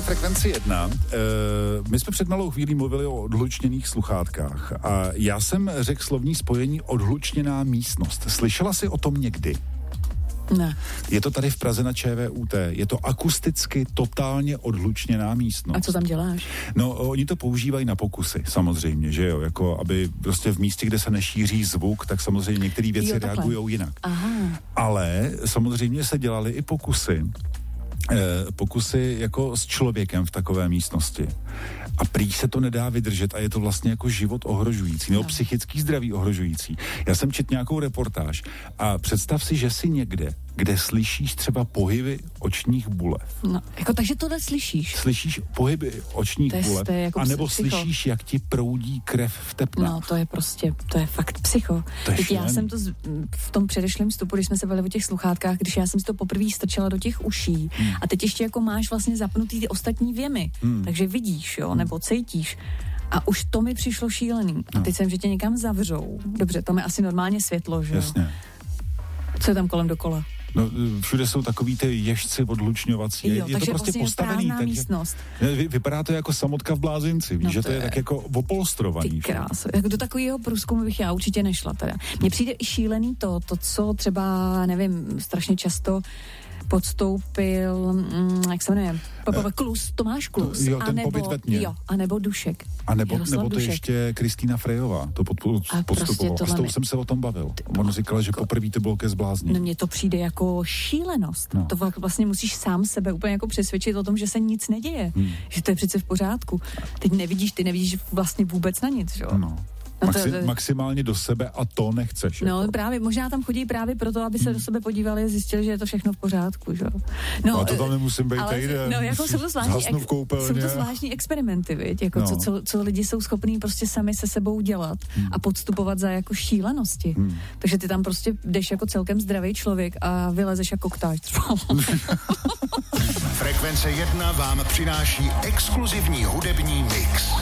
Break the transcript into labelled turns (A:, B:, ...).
A: Frekvenci 1. My jsme před malou chvílí mluvili o odhlučněných sluchátkách a já jsem řekl slovní spojení odhlučněná místnost. Slyšela jsi o tom někdy?
B: Ne.
A: Je to tady v Praze na ČVUT. Je to akusticky totálně odhlučněná místnost.
B: A co tam děláš?
A: No, oni to používají na pokusy, samozřejmě, že jo, jako aby prostě v místě, kde se nešíří zvuk, tak samozřejmě některé věci reagujou jinak.
B: Aha.
A: Ale samozřejmě se dělaly i pokusy jako s člověkem v takové místnosti. A prý se to nedá vydržet a je to vlastně jako život ohrožující, nebo psychický zdraví ohrožující. Já jsem četl nějakou reportáž a představ si, že jsi někde, kde slyšíš třeba pohyby očních bulev.
B: No, jako takže tohle slyšíš?
A: Slyšíš pohyby očních bulev,
B: jako
A: anebo
B: psycho.
A: Slyšíš, jak ti proudí krev v tepnách.
B: No, to je fakt psycho. Teď já jsem to v tom předešlém vstupu, když jsme se bavili o těch sluchátkách, když já jsem si to poprvé strčela do těch uší a teď ještě jako máš vlastně zapnutý ty ostatní věmy, takže vidíš, jo, nebo cítíš. A už to mi přišlo šílený. A teď jsem, že tě někam zavřou. Dobře, tam je asi normálně světlo, že jo?
A: Jasně.
B: Co je tam kolem dokola?
A: No, všude jsou takový ty ježci odlučňovací.
B: Jo,
A: je to prostě
B: vlastně
A: postavený.
B: Tak místnost.
A: Vypadá to jako samotka v blázinci, víš, že to je tak jako opolstrovaný.
B: Ty krásu. Jako do takového průzkumu bych já určitě nešla teda. Mně přijde i šílený to, co třeba, nevím, strašně často podstoupil, jak se jmenuje, Klus, Tomáš Klus.
A: Jo, ten pobyt ve tmě.
B: Jo, anebo Dušek.
A: A nebo to
B: Dušek.
A: Ještě Kristýna Frejová to podstupovala.
B: Prostě
A: A s tou jsem se o tom bavil. On říkal, že poprvé to bylo ke zbláznění.
B: No mně to přijde jako šílenost.
A: No.
B: To vlastně musíš sám sebe úplně jako přesvědčit o tom, že se nic neděje. Že to je přece v pořádku. Ty nevidíš vlastně vůbec na nic, že jo?
A: No. Maximálně do sebe a to nechceš.
B: No
A: jako.
B: právě, možná tam chodí právě proto, aby se do sebe podívali a zjistili, že je to všechno v pořádku, že? No,
A: a to tam nemusím být týden.
B: No, jako jsou to zvláštní experimenty, viď? Jako
A: no.
B: co lidi jsou schopní prostě sami se sebou dělat a podstupovat za jako šílenosti. Takže ty tam prostě jdeš jako celkem zdravý člověk a vylezeš jako koktáč.
C: Frekvence 1 vám přináší exkluzivní hudební mix.